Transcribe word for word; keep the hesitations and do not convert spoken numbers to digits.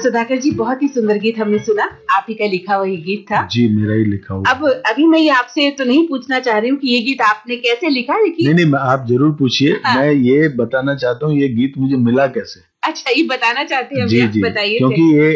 सुधाकर जी, बहुत ही सुंदर गीत हमने सुना, आप ही का लिखा हुआ ये गीत था। जी, मेरा ही लिखा हुआ। अब अभी मैं ये आपसे तो नहीं पूछना चाह रही हूँ कि ये गीत आपने कैसे लिखा, लेकिन नहीं नहीं, आप जरूर पूछिए। हाँ। मैं ये बताना चाहता हूँ ये गीत मुझे मिला कैसे। अच्छा, ये बताना चाहते हैं? जी जी, बताइए। क्योंकि ये